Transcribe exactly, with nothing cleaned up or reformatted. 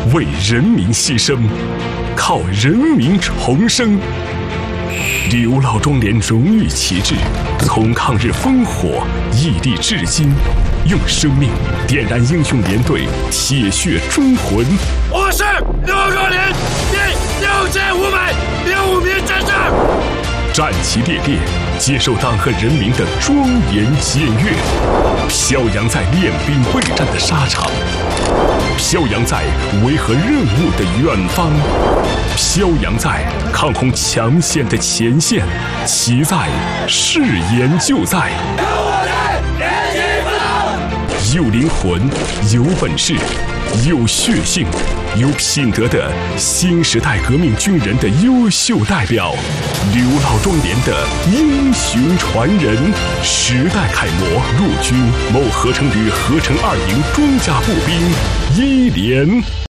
为人民牺牲，靠人民重生。刘老庄连荣誉旗帜从抗日烽火屹立至今，用生命点燃英雄连队铁血忠魂。 我是刘老庄连第六千五百零五名战士， 战旗猎猎，接受党和人民的庄严检阅，飘扬在练兵备战的沙场，飘扬在维和任务的远方，飘扬在抗洪抢险的前线，其在誓言就在。有灵魂，有本事，有血性，有品德的新时代革命军人的优秀代表，刘老庄连的英雄传人，时代楷模，陆军某合成旅合成二营装甲步兵一连。